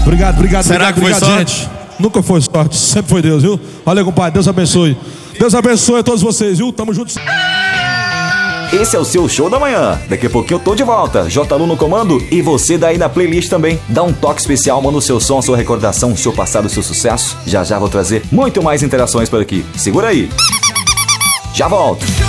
Obrigado, Será que foi sorte? gente. Nunca foi sorte, sempre foi Deus, viu? Valeu, compadre, Deus abençoe. Deus abençoe a todos vocês, viu? Tamo juntos. Esse é o seu Show da Manhã. Daqui a pouquinho eu tô de volta. J. Lu no comando e você daí na playlist também. Dá um toque especial, manda o seu som, a sua recordação, o seu passado, o seu sucesso. Já já vou trazer muito mais interações por aqui. Segura aí. Já volto.